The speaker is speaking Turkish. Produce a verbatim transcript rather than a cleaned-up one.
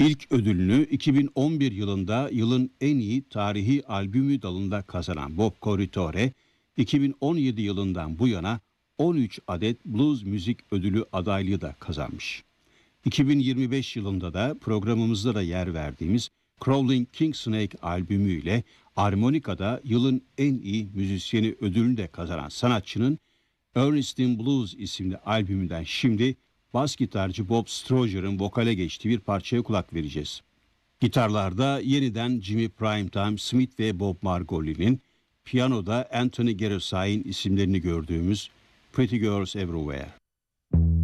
İlk ödülünü iki bin on bir yılında yılın en iyi tarihi albümü dalında kazanan Bob Corritore, iki bin on yedi yılından bu yana on üç adet blues müzik ödülü adaylığı da kazanmış. iki bin yirmi beş yılında da programımızda da yer verdiğimiz Crawling Kingsnake albümüyle armonikada yılın en iyi müzisyeni ödülünü de kazanan sanatçının Ernest in Blues isimli albümünden şimdi bas gitarcı Bob Stroger'ın vokale geçtiği bir parçaya kulak vereceğiz. Gitarlarda yeniden Jimmy Primetime Smith ve Bob Margoli'nin, piyanoda Anthony Gerasay'in isimlerini gördüğümüz Pretty Girls Everywhere.